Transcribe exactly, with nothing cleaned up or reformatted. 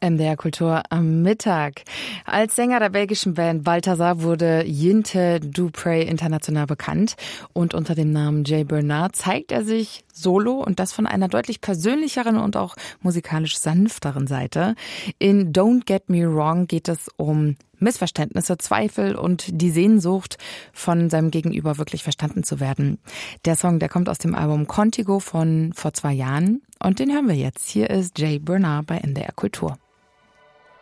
M D R Kultur am Mittag. Als Sänger der belgischen Band Balthazar wurde Jinte Dupré international bekannt und unter dem Namen Jay Bernard zeigt er sich solo und das von einer deutlich persönlicheren und auch musikalisch sanfteren Seite. In Don't Get Me Wrong geht es um Missverständnisse, Zweifel und die Sehnsucht, von seinem Gegenüber wirklich verstanden zu werden. Der Song, der kommt aus dem Album Contigo von vor zwei Jahren und den hören wir jetzt. Hier ist Jay Bernard bei M D R Kultur.